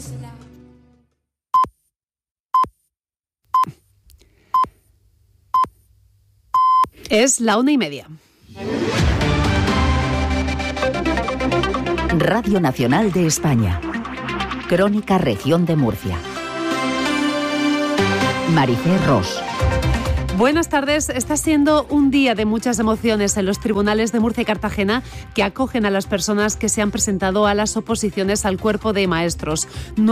Es la 1:30. Radio Nacional de España. Crónica Región de Murcia. Maricé Ros. Buenas tardes. Está siendo un día de muchas emociones en los tribunales de Murcia y Cartagena que acogen a las personas que se han presentado a las oposiciones al cuerpo de maestros.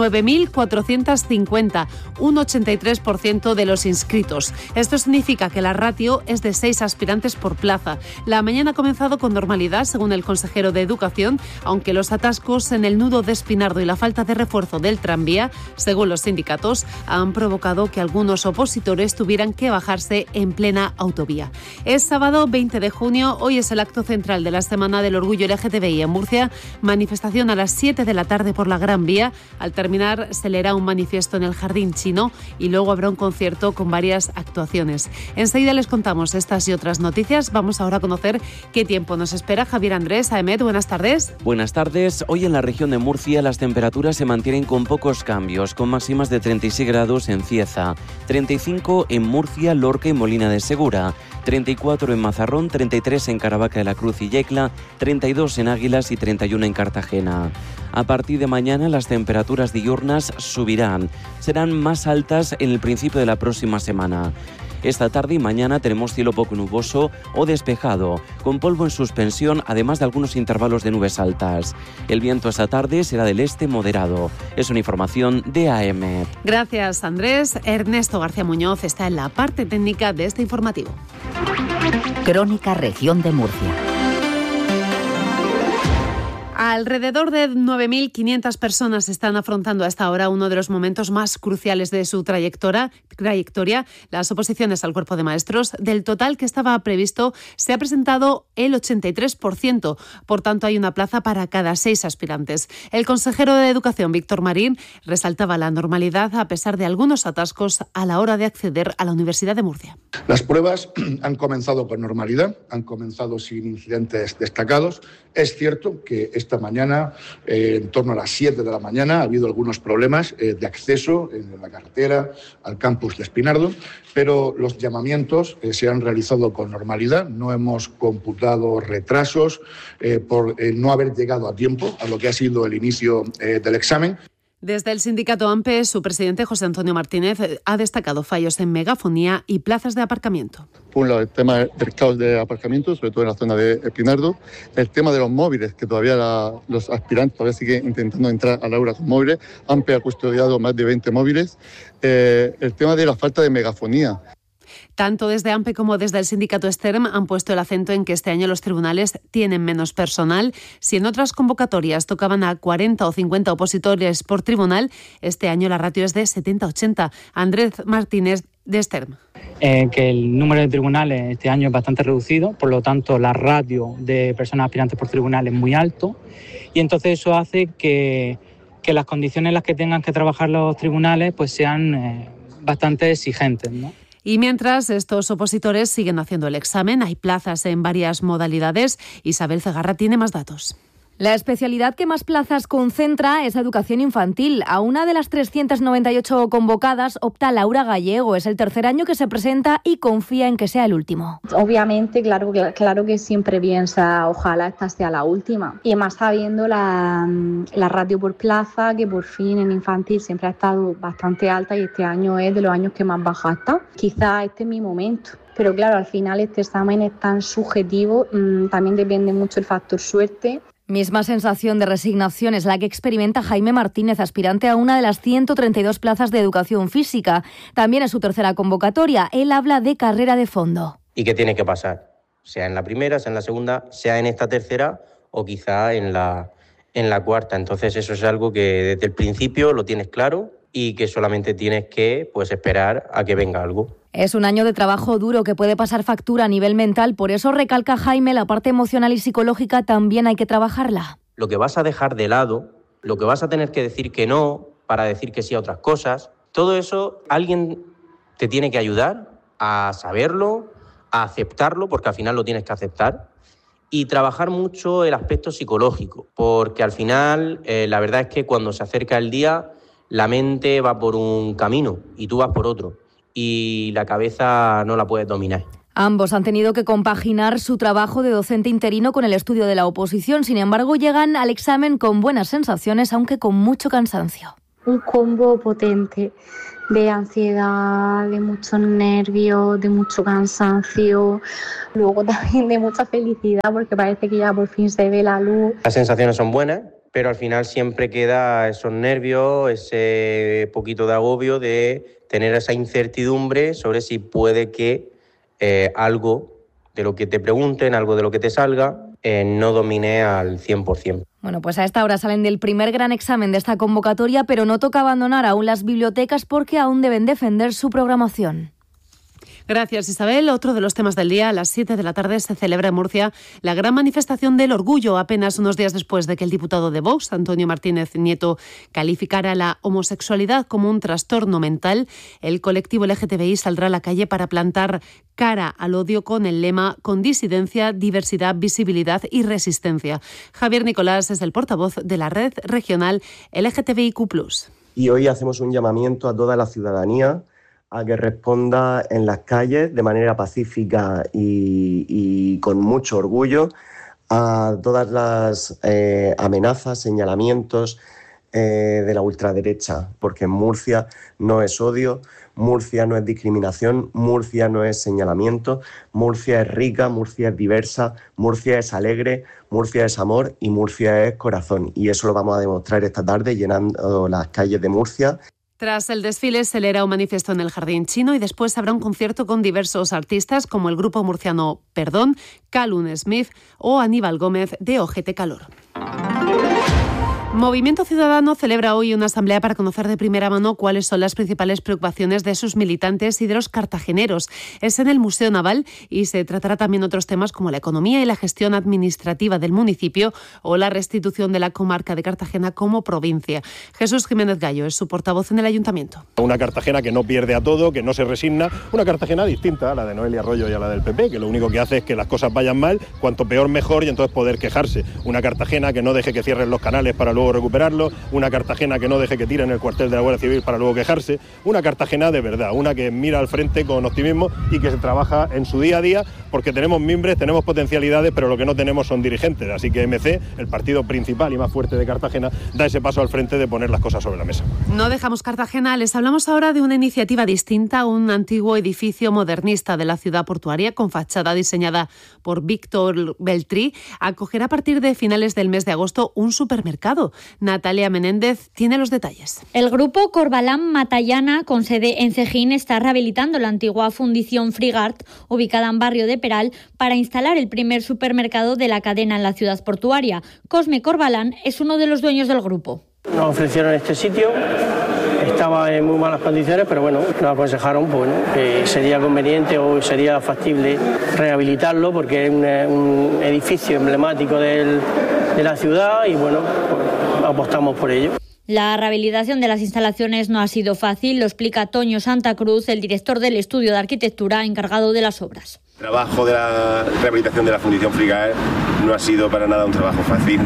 9.450, un 83% de los inscritos. Esto significa que la ratio es de 6 aspirantes por plaza. La mañana ha comenzado con normalidad, según el consejero de Educación, aunque los atascos en el nudo de Espinardo y la falta de refuerzo del tranvía, según los sindicatos, han provocado que algunos opositores tuvieran que bajarse en plena autovía. Es sábado 20 de junio, hoy es el acto central de la Semana del Orgullo LGTBI en Murcia, manifestación a las 7 de la tarde por la Gran Vía. Al terminar se leerá un manifiesto en el Jardín Chino y luego habrá un concierto con varias actuaciones. Enseguida les contamos estas y otras noticias. Vamos ahora a conocer qué tiempo nos espera. Javier Andrés, AEMET, buenas tardes. Buenas tardes. Hoy en la región de Murcia las temperaturas se mantienen con pocos cambios, con máximas de 36 grados en Cieza, 35 en Murcia, Lorca y Molina de Segura, 34 en Mazarrón, 33 en Caravaca de la Cruz y Yecla, 32 en Águilas y 31 en Cartagena. A partir de mañana las temperaturas diurnas subirán, serán más altas en el principio de la próxima semana. Esta tarde y mañana tenemos cielo poco nuboso o despejado, con polvo en suspensión, además de algunos intervalos de nubes altas. El viento esta tarde será del este moderado. Es una información de AEMET. Gracias, Andrés. Ernesto García Muñoz está en la parte técnica de este informativo. Crónica Región de Murcia. Alrededor de 9.500 personas están afrontando hasta ahora uno de los momentos más cruciales de su trayectoria, las oposiciones al cuerpo de maestros. Del total que estaba previsto, se ha presentado el 83%. Por tanto, hay una plaza para cada 6 aspirantes. El consejero de Educación, Víctor Marín, resaltaba la normalidad a pesar de algunos atascos a la hora de acceder a la Universidad de Murcia. Las pruebas han comenzado con normalidad, han comenzado sin incidentes destacados. Es cierto que esta mañana, en torno a las 7 de la mañana, ha habido algunos problemas de acceso en la carretera al campus de Espinardo, pero los llamamientos se han realizado con normalidad. No hemos computado retrasos por no haber llegado a tiempo a lo que ha sido el inicio del examen. Desde el sindicato AMPE, su presidente José Antonio Martínez ha destacado fallos en megafonía y plazas de aparcamiento. Por un lado, el tema del caos de aparcamiento, sobre todo en la zona de Espinardo. El tema de los móviles, que todavía los aspirantes todavía siguen intentando entrar al aula con móviles. AMPE ha custodiado más de 20 móviles. El tema de la falta de megafonía. Tanto desde AMPE como desde el sindicato STERM han puesto el acento en que este año los tribunales tienen menos personal. Si en otras convocatorias tocaban a 40 o 50 opositores por tribunal, este año la ratio es de 70-80. Andrés Martínez, de STERM. Que el número de tribunales este año es bastante reducido, por lo tanto la ratio de personas aspirantes por tribunal es muy alto y entonces eso hace que las condiciones en las que tengan que trabajar los tribunales pues sean bastante exigentes, ¿no? Y mientras estos opositores siguen haciendo el examen, hay plazas en varias modalidades. Isabel Cegarra tiene más datos. La especialidad que más plazas concentra es educación infantil. A una de las 398 convocadas opta Laura Gallego. Es el tercer año que se presenta y confía en que sea el último. Obviamente, claro que siempre piensa, ojalá esta sea la última. Y más sabiendo la ratio por plaza, que por fin en infantil siempre ha estado bastante alta y este año es de los años que más baja está. Quizá este es mi momento. Pero claro, al final este examen es tan subjetivo, también depende mucho el factor suerte. Misma sensación de resignación es la que experimenta Jaime Martínez, aspirante a una de las 132 plazas de educación física. También es su tercera convocatoria. Él habla de carrera de fondo. ¿Y qué tiene que pasar? Sea en la primera, sea en la segunda, sea en esta tercera o quizá en la cuarta. Entonces eso es algo que desde el principio lo tienes claro y que solamente tienes que esperar a que venga algo. Es un año de trabajo duro que puede pasar factura a nivel mental, por eso recalca Jaime, la parte emocional y psicológica también hay que trabajarla. Lo que vas a dejar de lado, lo que vas a tener que decir que no para decir que sí a otras cosas, todo eso alguien te tiene que ayudar a saberlo, a aceptarlo, porque al final lo tienes que aceptar, y trabajar mucho el aspecto psicológico, porque al final la verdad es que cuando se acerca el día la mente va por un camino y tú vas por otro, y la cabeza no la puedes dominar. Ambos han tenido que compaginar su trabajo de docente interino con el estudio de la oposición. Sin embargo, llegan al examen con buenas sensaciones, aunque con mucho cansancio. Un combo potente de ansiedad, de muchos nervios, de mucho cansancio, luego también de mucha felicidad porque parece que ya por fin se ve la luz. Las sensaciones son buenas, pero al final siempre queda esos nervios, ese poquito de agobio de tener esa incertidumbre sobre si puede que algo de lo que te pregunten, algo de lo que te salga, no domine al 100%. Bueno, pues a esta hora salen del primer gran examen de esta convocatoria, pero no toca abandonar aún las bibliotecas porque aún deben defender su programación. Gracias, Isabel. Otro de los temas del día, a las 7 de la tarde se celebra en Murcia la gran manifestación del orgullo, apenas unos días después de que el diputado de Vox, Antonio Martínez Nieto, calificara la homosexualidad como un trastorno mental. El colectivo LGTBI saldrá a la calle para plantar cara al odio con el lema «Con disidencia, diversidad, visibilidad y resistencia». Javier Nicolás es el portavoz de la red regional LGTBIQ+. Y hoy hacemos un llamamiento a toda la ciudadanía a que responda en las calles de manera pacífica y con mucho orgullo a todas las amenazas, señalamientos de la ultraderecha, porque en Murcia no es odio, Murcia no es discriminación, Murcia no es señalamiento, Murcia es rica, Murcia es diversa, Murcia es alegre, Murcia es amor y Murcia es corazón. Y eso lo vamos a demostrar esta tarde llenando las calles de Murcia. Tras el desfile se leerá un manifiesto en el Jardín Chino y después habrá un concierto con diversos artistas como el grupo murciano Perdón, Calum Smith o Aníbal Gómez de Ojete Calor. Movimiento Ciudadano celebra hoy una asamblea para conocer de primera mano cuáles son las principales preocupaciones de sus militantes y de los cartageneros. Es en el Museo Naval y se tratará también otros temas como la economía y la gestión administrativa del municipio o la restitución de la comarca de Cartagena como provincia. Jesús Jiménez Gallo es su portavoz en el Ayuntamiento. Una Cartagena que no pierde a todo, que no se resigna, una Cartagena distinta a la de Noelia Arroyo y a la del PP, que lo único que hace es que las cosas vayan mal, cuanto peor mejor y entonces poder quejarse. Una Cartagena que no deje que cierren los canales para luego recuperarlo, una Cartagena que no deje que tiren el cuartel de la Guardia Civil para luego quejarse, una Cartagena de verdad, una que mira al frente con optimismo y que se trabaja en su día a día, porque tenemos mimbres, tenemos potencialidades, pero lo que no tenemos son dirigentes, así que MC, el partido principal y más fuerte de Cartagena, da ese paso al frente de poner las cosas sobre la mesa. No dejamos Cartagena, les hablamos ahora de una iniciativa distinta, un antiguo edificio modernista de la ciudad portuaria con fachada diseñada por Víctor Beltrí, acogerá a partir de finales del mes de agosto un supermercado. Natalia Menéndez tiene los detalles. El grupo Corbalán Matallana, con sede en Cejín, está rehabilitando la antigua fundición Frigart, ubicada en barrio de Peral, para instalar el primer supermercado de la cadena en la ciudad portuaria. Cosme Corbalán es uno de los dueños del grupo. Nos ofrecieron este sitio, estaba en muy malas condiciones, pero bueno, nos aconsejaron que sería conveniente o sería factible rehabilitarlo porque es un edificio emblemático de la ciudad y bueno, pues apostamos por ello. La rehabilitación de las instalaciones no ha sido fácil, lo explica Toño Santa Cruz, el director del estudio de arquitectura encargado de las obras. El trabajo de la rehabilitación de la fundición Frigart no ha sido para nada un trabajo fácil.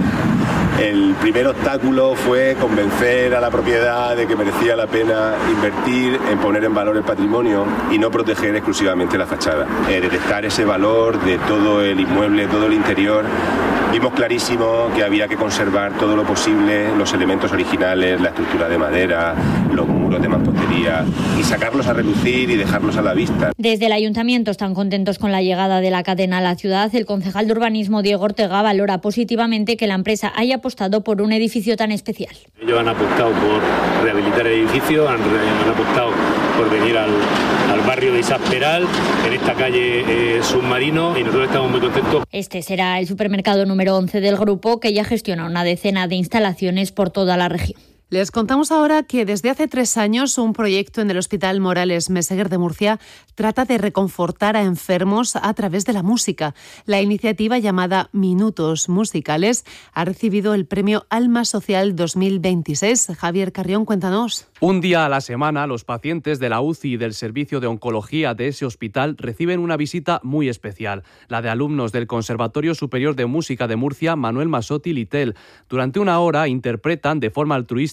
El primer obstáculo fue convencer a la propiedad de que merecía la pena invertir en poner en valor el patrimonio y no proteger exclusivamente la fachada. Detectar ese valor de todo el inmueble, todo el interior. Vimos clarísimo que había que conservar todo lo posible, los elementos originales, la estructura de madera, los muros de mampostería y sacarlos a relucir y dejarlos a la vista. Desde el ayuntamiento están contentos con la llegada de la cadena a la ciudad. El concejal de urbanismo Diego Ortega valora positivamente que la empresa haya apostado por un edificio tan especial. Ellos han apostado por rehabilitar el edificio, han apostado por venir al barrio de Isaac Peral, en esta calle Submarino, y nosotros estamos muy contentos. Este será el supermercado número 11 del grupo, que ya gestiona una decena de instalaciones por toda la región. Les contamos ahora que desde hace 3 años un proyecto en el Hospital Morales Meseguer de Murcia trata de reconfortar a enfermos a través de la música. La iniciativa llamada Minutos Musicales ha recibido el premio Alma Social 2026. Javier Carrión, cuéntanos. Un día a la semana, los pacientes de la UCI y del Servicio de Oncología de ese hospital reciben una visita muy especial, la de alumnos del Conservatorio Superior de Música de Murcia, Manuel Masotti Litel. Durante una hora interpretan de forma altruista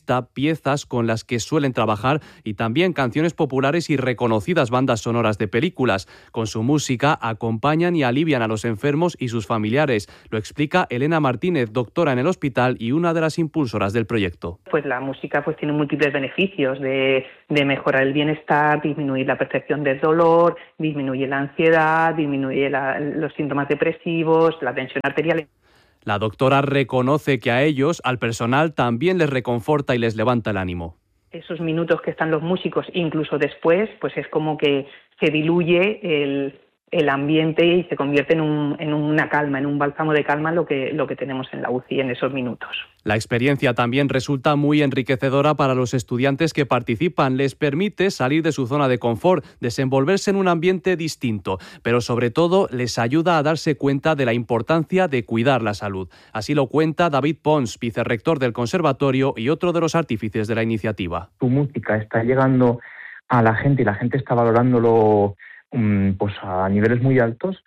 visita piezas con las que suelen trabajar y también canciones populares y reconocidas bandas sonoras de películas. Con su música acompañan y alivian a los enfermos y sus familiares. Lo explica Elena Martínez, doctora en el hospital y una de las impulsoras del proyecto. Pues la música tiene múltiples beneficios de mejorar el bienestar, disminuir la percepción del dolor, disminuye la ansiedad, disminuye los síntomas depresivos, la tensión arterial. La doctora reconoce que a ellos, al personal, también les reconforta y les levanta el ánimo. Esos minutos que están los músicos, incluso después, pues es como que se diluye el ambiente y se convierte en una calma, en un bálsamo de calma lo que tenemos en la UCI en esos minutos. La experiencia también resulta muy enriquecedora para los estudiantes que participan. Les permite salir de su zona de confort, desenvolverse en un ambiente distinto, pero sobre todo les ayuda a darse cuenta de la importancia de cuidar la salud. Así lo cuenta David Pons, vicerrector del conservatorio y otro de los artífices de la iniciativa. Tu música está llegando a la gente y la gente está valorándolo pues a niveles muy altos,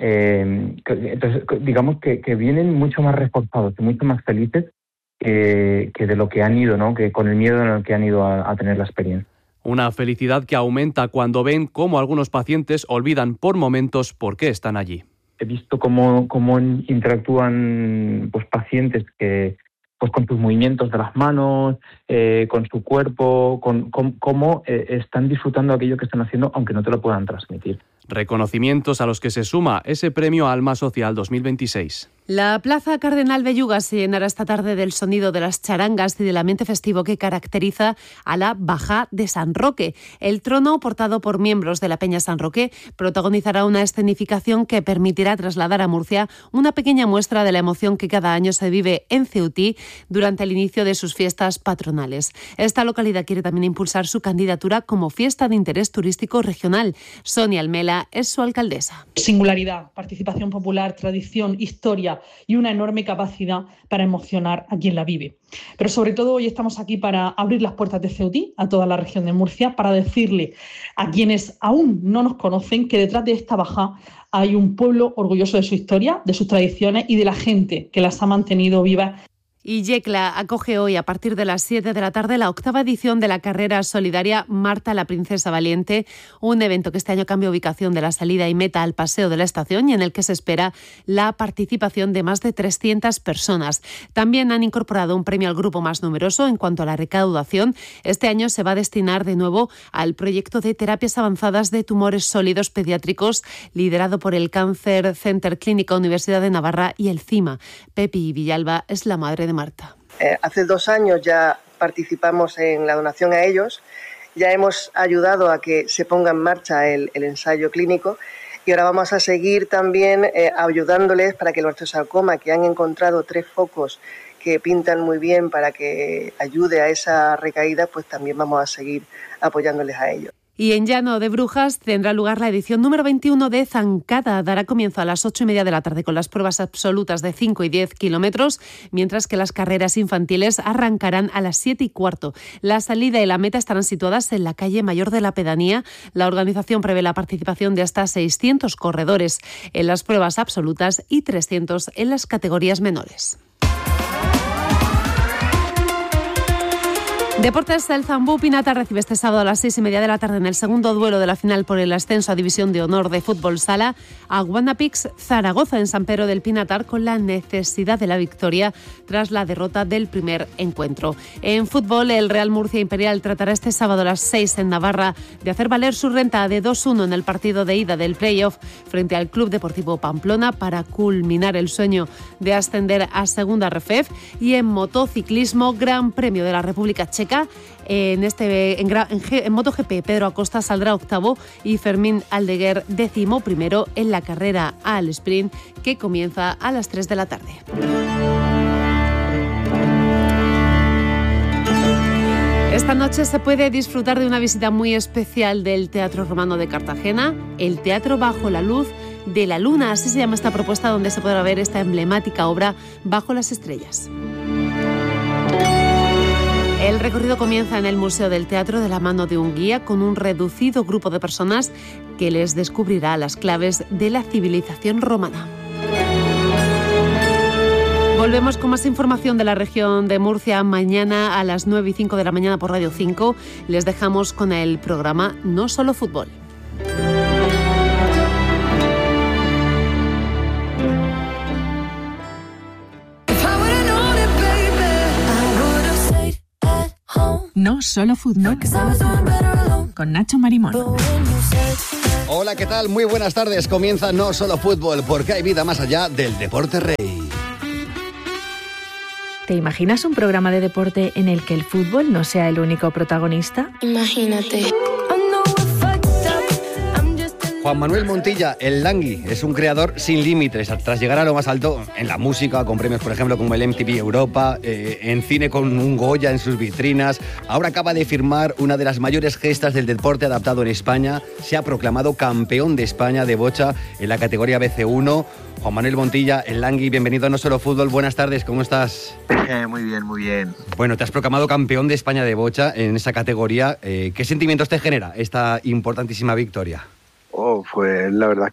entonces digamos que vienen mucho más reforzados y mucho más felices que de lo que han ido, ¿no? Que con el miedo en el que han ido a tener la experiencia. Una felicidad que aumenta cuando ven cómo algunos pacientes olvidan por momentos por qué están allí. He visto cómo interactúan pues pacientes que pues con sus movimientos de las manos, con su cuerpo, con cómo están disfrutando aquello que están haciendo, aunque no te lo puedan transmitir. Reconocimientos a los que se suma ese premio Alma Social 2026. La Plaza Cardenal Belluga se llenará esta tarde del sonido de las charangas y del ambiente festivo que caracteriza a la Baja de San Roque. El trono, portado por miembros de la Peña San Roque, protagonizará una escenificación que permitirá trasladar a Murcia una pequeña muestra de la emoción que cada año se vive en Ceutí durante el inicio de sus fiestas patronales. Esta localidad quiere también impulsar su candidatura como fiesta de interés turístico regional. Sonia Almela es su alcaldesa. Singularidad, participación popular, tradición, historia y una enorme capacidad para emocionar a quien la vive. Pero sobre todo hoy estamos aquí para abrir las puertas de Ceutí a toda la región de Murcia, para decirle a quienes aún no nos conocen que detrás de esta baja hay un pueblo orgulloso de su historia, de sus tradiciones y de la gente que las ha mantenido vivas. Y Yecla acoge hoy a partir de las 7 de la tarde la 8ª edición de la carrera solidaria Marta la Princesa Valiente, un evento que este año cambia ubicación de la salida y meta al Paseo de la Estación y en el que se espera la participación de más de 300 personas. También han incorporado un premio al grupo más numeroso en cuanto a la recaudación. Este año se va a destinar de nuevo al proyecto de terapias avanzadas de tumores sólidos pediátricos liderado por el Cancer Center Clínica Universidad de Navarra y el CIMA. Pepi Villalba es la madre de Marta. Hace 2 años ya participamos en la donación a ellos, ya hemos ayudado a que se ponga en marcha el ensayo clínico y ahora vamos a seguir también ayudándoles para que el osteosarcoma, que han encontrado 3 focos que pintan muy bien para que ayude a esa recaída, pues también vamos a seguir apoyándoles a ellos. Y en Llano de Brujas tendrá lugar la edición número 21 de Zancada. Dará comienzo a las 8:30 de la tarde con las pruebas absolutas de 5 y 10 kilómetros, mientras que las carreras infantiles arrancarán a las 7:15. La salida y la meta estarán situadas en la calle Mayor de la Pedanía. La organización prevé la participación de hasta 600 corredores en las pruebas absolutas y 300 en las categorías menores. Deportes, el Zambú Pinata recibe este sábado a las 6:30 de la tarde en el segundo duelo de la final por el ascenso a División de Honor de Fútbol Sala a Guanapix Zaragoza en San Pedro del Pinatar con la necesidad de la victoria tras la derrota del primer encuentro. En fútbol, el Real Murcia Imperial tratará este sábado a las 6 en Navarra de hacer valer su renta de 2-1 en el partido de ida del playoff frente al Club Deportivo Pamplona para culminar el sueño de ascender a Segunda Refef. Y en motociclismo, Gran Premio de la República Checa. En MotoGP, Pedro Acosta saldrá octavo y Fermín Aldeguer 11º en la carrera al sprint que comienza a las 3 de la tarde. Esta noche se puede disfrutar de una visita muy especial del Teatro Romano de Cartagena, el Teatro Bajo la Luz de la Luna, así se llama esta propuesta donde se podrá ver esta emblemática obra Bajo las Estrellas. El recorrido comienza en el Museo del Teatro de la mano de un guía con un reducido grupo de personas que les descubrirá las claves de la civilización romana. Volvemos con más información de la región de Murcia mañana a las 9:05 de la mañana por Radio 5. Les dejamos con el programa No Solo Fútbol. No Solo Fútbol, con Nacho Marimón. Hola, ¿qué tal? Muy buenas tardes. Comienza No Solo Fútbol, porque hay vida más allá del deporte rey. ¿Te imaginas un programa de deporte en el que el fútbol no sea el único protagonista? Imagínate. Juan Manuel Montilla, el Langui, es un creador sin límites. Tras llegar a lo más alto en la música, con premios, por ejemplo, como el MTV Europa, en cine con un Goya en sus vitrinas, ahora acaba de firmar una de las mayores gestas del deporte adaptado en España. Se ha proclamado campeón de España de bocha en la categoría BC1. Juan Manuel Montilla, el Langui, bienvenido a No Solo Fútbol. Buenas tardes, ¿cómo estás? Muy bien, muy bien. Bueno, te has proclamado campeón de España de bocha en esa categoría. ¿Qué sentimientos te genera esta importantísima victoria? Pues la verdad es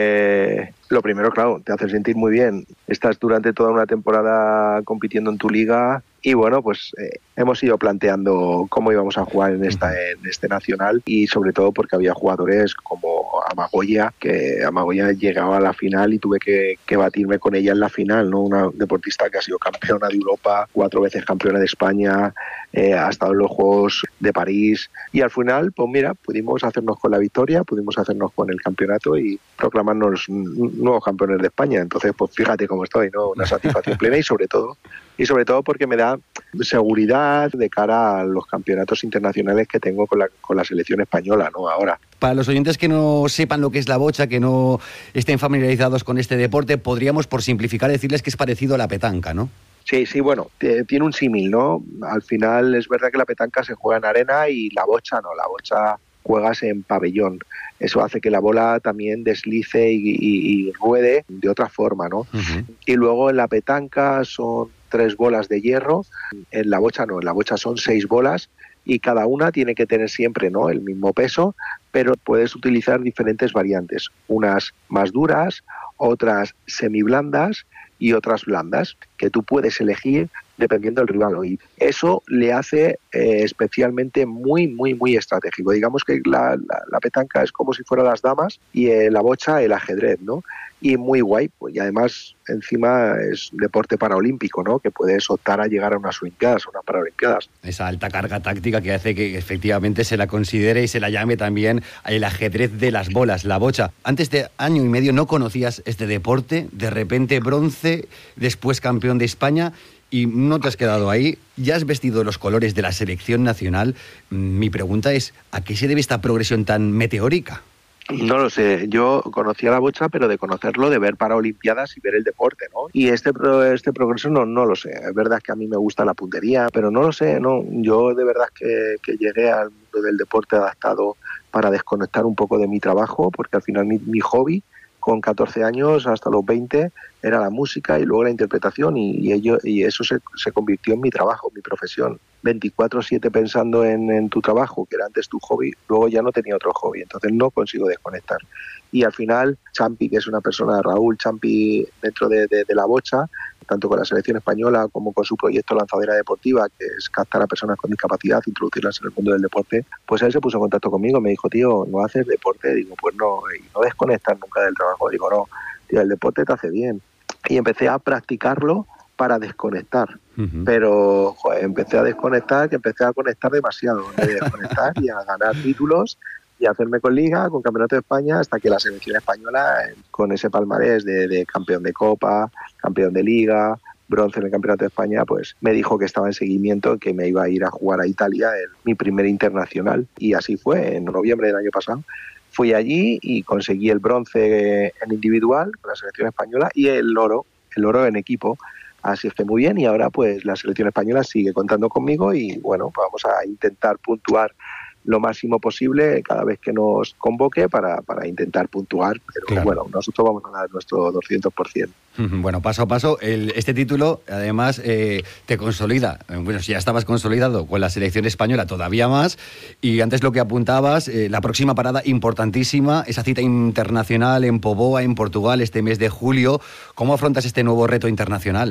que lo primero, claro, te hace sentir muy bien. Estás durante toda una temporada compitiendo en tu liga y bueno, pues hemos ido planteando cómo íbamos a jugar en este nacional y sobre todo porque había jugadores como Amagoya, que Amagoya llegaba a la final y tuve que batirme con ella en la final, ¿no? Una deportista que ha sido campeona de Europa, 4 veces campeona de España, ha estado en los Juegos de París y al final, pues mira, pudimos hacernos con la victoria, pudimos hacernos con el campeonato y proclamarnos nuevos campeones de España. Entonces, pues fíjate cómo estoy, ¿no? Una satisfacción plena y sobre todo porque me da seguridad de cara a los campeonatos internacionales que tengo con la selección española, ¿no? Ahora. Para los oyentes que no sepan lo que es la bocha, que no estén familiarizados con este deporte, podríamos, por simplificar, decirles que es parecido a la petanca, ¿no? Sí, bueno, tiene un símil, ¿no? Al final es verdad que la petanca se juega en arena y la bocha no, la bocha juegas en pabellón. Eso hace que la bola también deslice y ruede de otra forma, ¿no? Uh-huh. Y luego en la petanca son 3 bolas de hierro, en la bocha no, en la bocha son 6 bolas y cada una tiene que tener siempre, ¿no?, el mismo peso, pero puedes utilizar diferentes variantes, unas más duras, otras semiblandas y otras blandas, que tú puedes elegir dependiendo del rival. Y eso le hace especialmente muy, muy, muy estratégico. Digamos que la petanca es como si fuera las damas y la bocha el ajedrez, ¿no? Y muy guay, pues, y además encima es deporte paraolímpico, ¿no? Que puedes optar a llegar a unas Olimpiadas, unas Paralimpiadas. Esa alta carga táctica que hace que efectivamente se la considere y se la llame también el ajedrez de las bolas, la bocha. Antes de año y medio no conocías este deporte, de repente bronce, después campeón de España. Y no te has quedado ahí, ya has vestido los colores de la selección nacional. Mi pregunta es, ¿a qué se debe esta progresión tan meteórica? No lo sé, yo conocía la bocha, pero de conocerlo, de ver Paralimpiadas y ver el deporte, ¿no? Y este progreso no lo sé. Es verdad que a mí me gusta la puntería, pero no lo sé, no. Yo de verdad que llegué al mundo del deporte adaptado para desconectar un poco de mi trabajo, porque al final mi hobby, con 14 años hasta los 20, era la música y luego la interpretación y eso se convirtió en mi trabajo, mi profesión. 24/7 pensando en tu trabajo, que era antes tu hobby, luego ya no tenía otro hobby, entonces no consigo desconectar. Y al final, Champi, que es una persona, Raúl Champi, dentro de la bocha, tanto con la selección española como con su proyecto Lanzadera Deportiva, que es captar a personas con discapacidad, introducirlas en el mundo del deporte, pues él se puso en contacto conmigo, me dijo, tío, ¿no haces deporte? Digo, pues no, y no desconectas nunca del trabajo. Digo, no, tío, el deporte te hace bien. Y empecé a practicarlo para desconectar. Uh-huh. Pero empecé a desconectar, que empecé a conectar demasiado, de desconectar y a ganar títulos y a hacerme con Liga, con Campeonato de España, hasta que la selección española, con ese palmarés de campeón de Copa, campeón de Liga, bronce en el Campeonato de España, pues me dijo que estaba en seguimiento, que me iba a ir a jugar a Italia en mi primer internacional. Y así fue, en noviembre del año pasado. Fui allí y conseguí el bronce en individual con la selección española y el oro en equipo. Así es que muy bien, y ahora pues la selección española sigue contando conmigo y bueno, pues vamos a intentar puntuar lo máximo posible cada vez que nos convoque para intentar puntuar, pero claro, bueno, nosotros vamos a dar nuestro 200%. Bueno, paso a paso, este título además te consolida. Bueno, si ya estabas consolidado con la selección española, todavía más, y antes lo que apuntabas, la próxima parada importantísima, esa cita internacional en Póvoa, en Portugal, este mes de julio. ¿Cómo afrontas este nuevo reto internacional?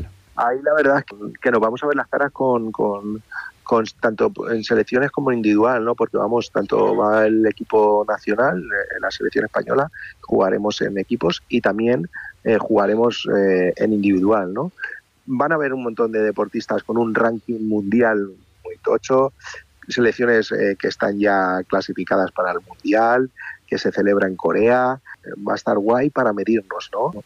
ahí la verdad es que nos vamos a ver las caras con tanto en selecciones como individual, ¿no? Porque tanto va el equipo nacional, la selección española, jugaremos en equipos y también jugaremos en individual, ¿no? Van a haber un montón de deportistas con un ranking mundial muy tocho, selecciones que están ya clasificadas para el mundial, que se celebra en Corea. Va a estar guay para medirnos, ¿no?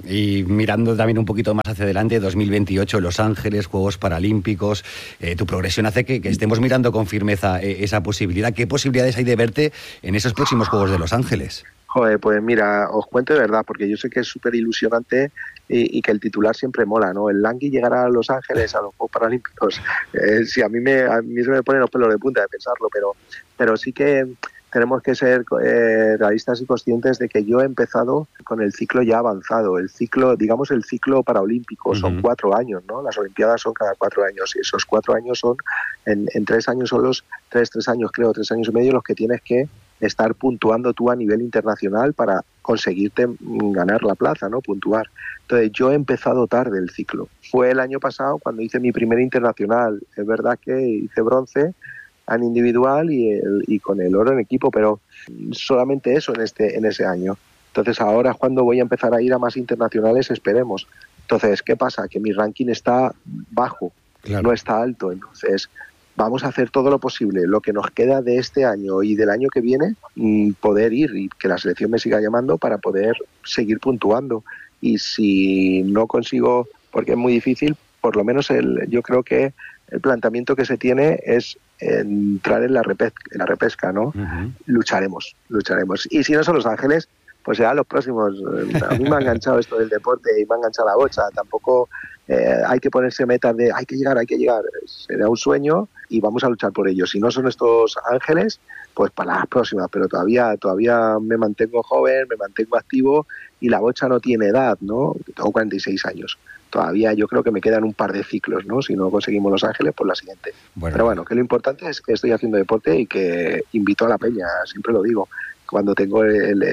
Y mirando también un poquito más hacia adelante, 2028, Los Ángeles, Juegos Paralímpicos, tu progresión hace que estemos mirando con firmeza esa posibilidad. ¿Qué posibilidades hay de verte en esos próximos Juegos de Los Ángeles? Joder, pues mira, os cuento de verdad, porque yo sé que es súper ilusionante y que el titular siempre mola, ¿no? El Langui llegará a Los Ángeles a los Juegos Paralímpicos. Sí, a mí se me ponen los pelos de punta de pensarlo, pero sí que tenemos que ser realistas y conscientes de que yo he empezado con el ciclo ya avanzado. El ciclo paraolímpico son 4 años, ¿no? Las Olimpiadas son cada 4 años y esos 4 años son, en 3 años son los 3 años y medio los que tienes que estar puntuando tú a nivel internacional para conseguirte ganar la plaza, ¿no? Puntuar. Entonces yo he empezado tarde el ciclo. Fue el año pasado cuando hice mi primer internacional. Es verdad que hice bronce en individual y con el oro en equipo, pero solamente eso en ese año. Entonces ahora es cuando voy a empezar a ir a más internacionales, esperemos. Entonces, ¿qué pasa? Que mi ranking está bajo, no está alto. Entonces vamos a hacer todo lo posible, lo que nos queda de este año y del año que viene, poder ir y que la selección me siga llamando para poder seguir puntuando. Y si no consigo, porque es muy difícil, por lo menos yo creo que el planteamiento que se tiene es entrar en la repesca, ¿no? Lucharemos. Y si no son Los Ángeles, pues serán los próximos. A mí me ha enganchado esto del deporte y me ha enganchado la bocha. Tampoco hay que ponerse metas de hay que llegar. Será un sueño y vamos a luchar por ello. Si no son estos Ángeles, pues para las próximas. Pero todavía me mantengo joven, me mantengo activo y la bocha no tiene edad, ¿no? Tengo 46 años. Todavía yo creo que me quedan un par de ciclos, ¿no? Si no conseguimos Los Ángeles, pues la siguiente. Pero bueno, que lo importante es que estoy haciendo deporte y que invito a la peña, siempre lo digo. Cuando tengo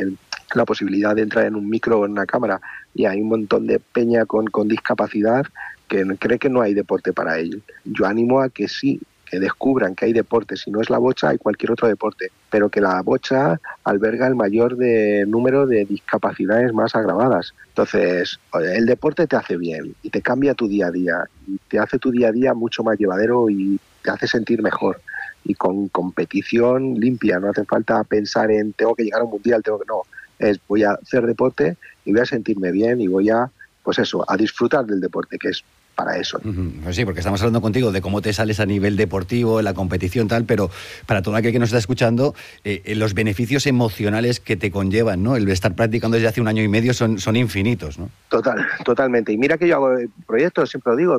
la posibilidad de entrar en un micro o en una cámara y hay un montón de peña con discapacidad que cree que no hay deporte para ellos. Yo animo a que sí, que descubran que hay deporte. Si no es la bocha, hay cualquier otro deporte, pero que la bocha alberga el mayor número de discapacidades más agravadas. Entonces, el deporte te hace bien y te cambia tu día a día, y te hace tu día a día mucho más llevadero y te hace sentir mejor. Y con competición limpia, no hace falta pensar en tengo que llegar a un mundial, no. Voy a hacer deporte y voy a sentirme bien y voy a, pues eso, a disfrutar del deporte, que es para eso. Pues sí, porque estamos hablando contigo de cómo te sales a nivel deportivo, en la competición tal, pero para todo aquel que nos está escuchando, los beneficios emocionales que te conllevan, ¿no? El estar practicando desde hace 1 año y medio son infinitos, ¿no? Totalmente. Y mira que yo hago proyectos, siempre lo digo,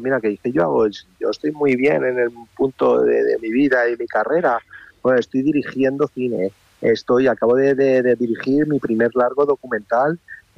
yo estoy muy bien en el punto de mi vida y mi carrera. Bueno, estoy dirigiendo cine, acabo de dirigir mi primer largo documental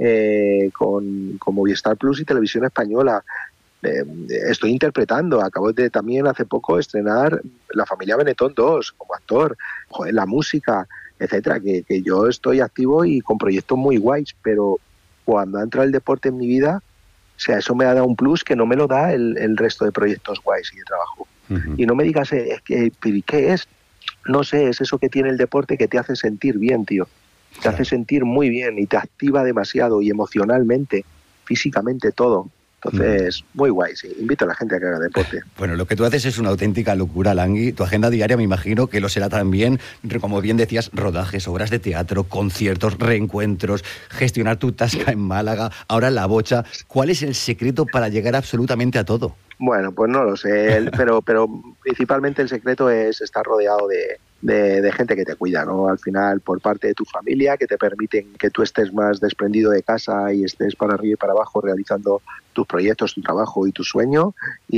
con Movistar Plus y Televisión Española. Estoy interpretando, acabo de también hace poco estrenar La Familia Benetton 2 como actor, la música, etcétera, que yo estoy activo y con proyectos muy guays, pero cuando ha entrado el deporte en mi vida, o sea, eso me ha dado un plus que no me lo da el resto de proyectos guays y de trabajo. Y no me digas, ¿qué es? No sé, es eso que tiene el deporte que te hace sentir bien, tío. Te hace sentir muy bien y te activa demasiado y emocionalmente, físicamente, todo. Entonces, muy guay, sí. Invito a la gente a que haga deporte. Bueno, lo que tú haces es una auténtica locura, Langui. Tu agenda diaria me imagino que lo será también, como bien decías, rodajes, obras de teatro, conciertos, reencuentros, gestionar tu tasca en Málaga, ahora en La Bocha. ¿Cuál es el secreto para llegar absolutamente a todo? Bueno, pues no lo sé, pero principalmente el secreto es estar rodeado de gente que te cuida, ¿no? Al final, por parte de tu familia, que te permiten que tú estés más desprendido de casa y estés para arriba y para abajo realizando tus proyectos, tu trabajo y tu sueño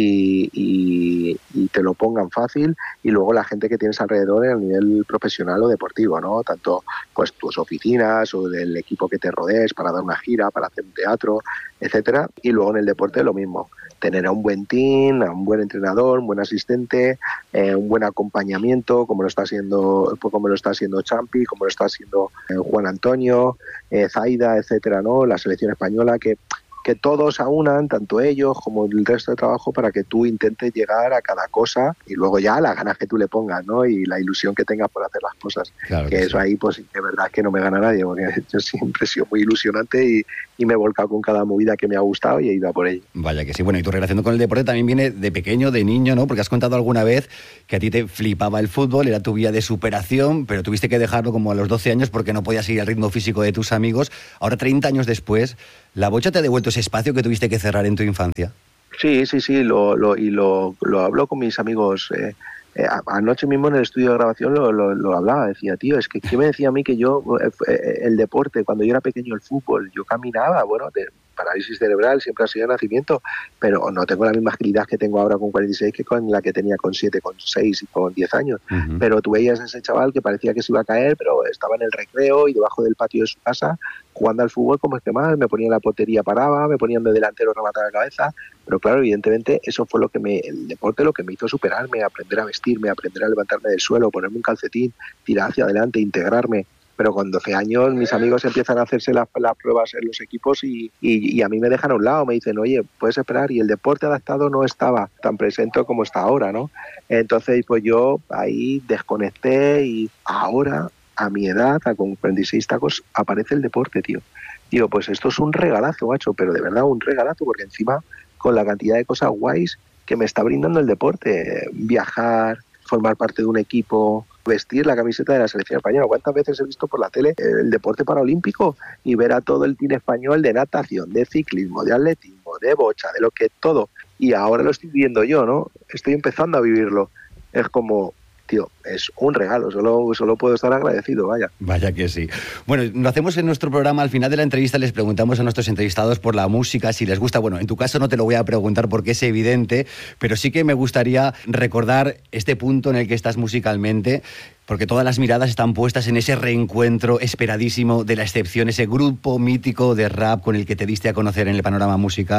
y te lo pongan fácil, y luego la gente que tienes alrededor a nivel profesional o deportivo, ¿no? Tanto pues tus oficinas o del equipo que te rodees para dar una gira, para hacer un teatro, etcétera, y luego en el deporte lo mismo. Tener a un buen team, a un buen entrenador, un buen asistente, un buen acompañamiento, como lo está haciendo Champi, como lo está haciendo Juan Antonio, Zaida, etcétera, ¿no? La selección española, que que todos aunan, tanto ellos como el resto de trabajo, para que tú intentes llegar a cada cosa y luego ya las ganas que tú le pongas, ¿no? Y la ilusión que tengas por hacer las cosas. Claro que eso sí. ahí, pues de verdad es que no me gana nadie, porque yo siempre he sido muy ilusionante y me he volcado con cada movida que me ha gustado y he ido a por ello. Vaya que sí. Bueno, y tu relación con el deporte también viene de pequeño, de niño, ¿no? Porque has contado alguna vez que a ti te flipaba el fútbol, era tu vía de superación, pero tuviste que dejarlo como a los 12 años porque no podías seguir el ritmo físico de tus amigos. Ahora, 30 años después, ¿la bocha te ha devuelto ese espacio que tuviste que cerrar en tu infancia? Sí, lo hablo con mis amigos. Anoche mismo en el estudio de grabación lo hablaba, decía, tío, es que ¿qué me decía a mí que yo, el deporte, cuando yo era pequeño, el fútbol, yo caminaba, bueno, de parálisis cerebral, siempre ha sido de nacimiento, pero no tengo la misma agilidad que tengo ahora con 46 que con la que tenía con 7, con 6 y con 10 años. Uh-huh. Pero tú veías a ese chaval que parecía que se iba a caer, pero estaba en el recreo y debajo del patio de su casa jugando al fútbol como es que más, me ponían la portería, paraba, me ponían de delantero, remataba la cabeza, pero claro, evidentemente eso fue el deporte lo que me hizo superarme, aprender a vestirme, aprender a levantarme del suelo, ponerme un calcetín, tirar hacia adelante, integrarme. Pero con 12 años mis amigos empiezan a hacerse las pruebas en los equipos y a mí me dejan a un lado, me dicen, oye, puedes esperar, y el deporte adaptado no estaba tan presente como está ahora, ¿no? Entonces pues yo ahí desconecté y ahora, a mi edad, con 46 tacos, aparece el deporte, tío. Digo, pues esto es un regalazo, macho, pero de verdad un regalazo, porque encima con la cantidad de cosas guays que me está brindando el deporte, viajar, formar parte de un equipo, vestir la camiseta de la selección española. ¿Cuántas veces he visto por la tele el deporte paralímpico y ver a todo el team español de natación, de ciclismo, de atletismo, de bocha, de lo que todo? Y ahora lo estoy viendo yo, ¿no? Estoy empezando a vivirlo. Es como, tío, es un regalo, solo puedo estar agradecido, vaya. Vaya que sí. Bueno, lo hacemos en nuestro programa, al final de la entrevista les preguntamos a nuestros entrevistados por la música, si les gusta. Bueno, en tu caso no te lo voy a preguntar porque es evidente, pero sí que me gustaría recordar este punto en el que estás musicalmente, porque todas las miradas están puestas en ese reencuentro esperadísimo de La Excepción, ese grupo mítico de rap con el que te diste a conocer en el panorama musical.